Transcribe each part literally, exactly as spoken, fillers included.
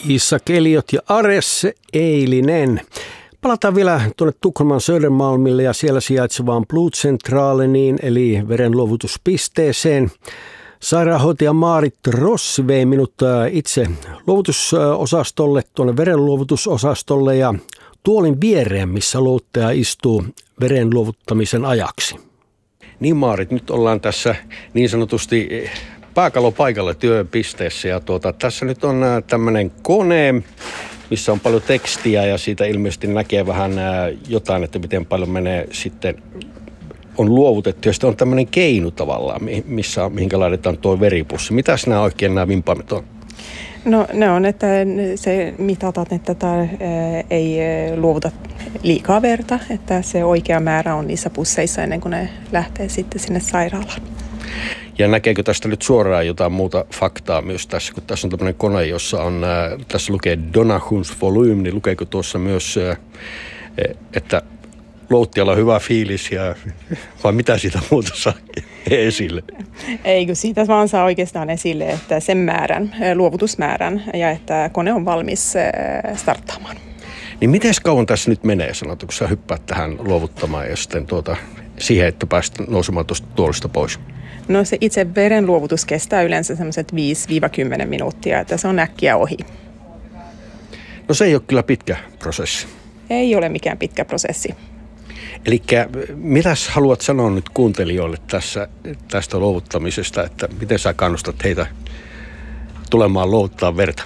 Isak Eliot ja Ares Eilinen. Palataan vielä tuonne Tukholman Södermalmille ja siellä sijaitsevaan Blodcentraleniin eli verenluovutuspisteeseen. Sairaanhoitaja Maarit Rossi vei minut itse luovutusosastolle, tuonne verenluovutusosastolle ja tuolin viereen, missä luovuttaja istuu verenluovuttamisen ajaksi. Niin Maarit, nyt ollaan tässä niin sanotusti pääkallopaikalla työpisteessä ja tuota, tässä nyt on tämmöinen kone, missä on paljon tekstiä ja siitä ilmeisesti näkee vähän jotain, että miten paljon menee sitten on luovutettu. Ja sitten on tämmöinen keinu tavallaan, missä, mihinkä laitetaan tuo veripussi. Mitäs nämä oikein nämä vimpaimet on? No ne on, että se mitataan, että tämä ei luovuta liikaa verta, että se oikea määrä on niissä pusseissa ennen kuin ne lähtee sitten sinne sairaalaan. Ja näkeekö tästä nyt suoraan jotain muuta faktaa myös tässä, kun tässä on tämmöinen kone, jossa on, tässä lukee donationsvolym, niin lukeeko tuossa myös, että luovuttajalla on hyvä fiilis ja vai mitä siitä muuta saa esille? Ei, kun siitä vaan saa oikeastaan esille, että sen määrän, luovutusmäärän ja että kone on valmis starttaamaan. Niin miten kauan tässä nyt menee, sanottu, kun sä hyppäät tähän luovuttamaan ja sitten tuota, siihen, että päästä nousemaan tuosta tuolista pois? No se itse verenluovutus kestää yleensä sellaiset viisi kymmenen minuuttia, että se on äkkiä ohi. No se ei ole kyllä pitkä prosessi. Ei ole mikään pitkä prosessi. Eli mitäs haluat sanoa nyt kuuntelijoille tässä, tästä luovuttamisesta, että miten sä kannustat heitä tulemaan luovuttaa verta?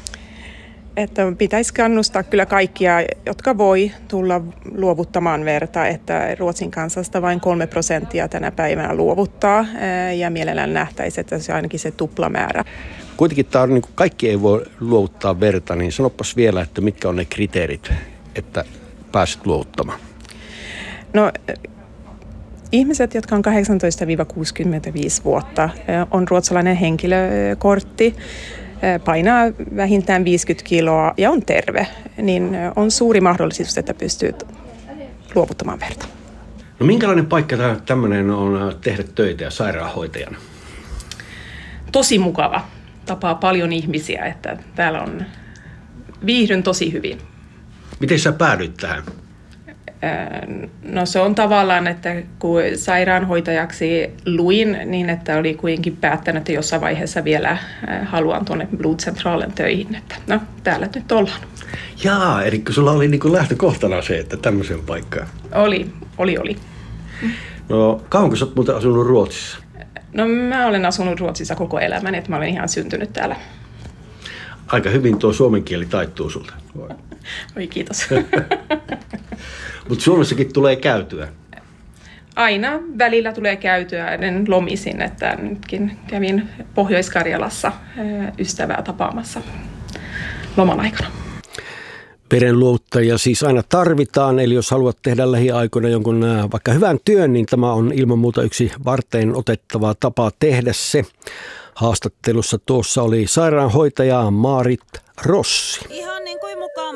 Että pitäisi kannustaa kyllä kaikkia, jotka voi tulla luovuttamaan verta, että Ruotsin kansasta vain kolme prosenttia tänä päivänä luovuttaa ja mielellään nähtäisi, että se on ainakin se tuplamäärä. Kuitenkin tämä on, niin kuin kaikki ei voi luovuttaa verta, niin sanopas vielä, että mitkä on ne kriteerit, että pääset luovuttamaan? No ihmiset, jotka on kahdeksantoista kuusikymmentäviisi vuotta, on ruotsalainen henkilökortti, painaa vähintään viisikymmentä kiloa ja on terve, niin on suuri mahdollisuus, että pystyy luovuttamaan verta. No minkälainen paikka tämmöinen on tehdä töitä ja sairaanhoitajana? Tosi mukava. Tapaa paljon ihmisiä, että täällä on viihdyn tosi hyvin. Miten sä päädyit tähän? No se on tavallaan, että kun sairaanhoitajaksi luin, niin että oli kuitenkin päättänyt, että jossain vaiheessa vielä haluan tuonne Blodcentralen töihin. Että no, täällä nyt ollaan. Jaa, eli sulla oli niin kuin lähtökohtana se, että tämmöisen paikkaan. Oli, oli, oli. No kauanko sä oot muuten asunut Ruotsissa? No mä olen asunut Ruotsissa koko elämäni, että mä olen ihan syntynyt täällä. Aika hyvin tuo suomen kieli taittuu sulta. Oi kiitos. Mutta Suomessakin tulee käytyä. Aina välillä tulee käytyä, en lomisin, että nytkin kävin Pohjois-Karjalassa ystävää tapaamassa loman aikana. Verenluovuttajia siis aina tarvitaan, eli jos haluat tehdä lähiaikoina jonkun vaikka hyvän työn, niin tämä on ilman muuta yksi varteen otettava tapa tehdä se. Haastattelussa tuossa oli sairaanhoitaja Maarit Rossi.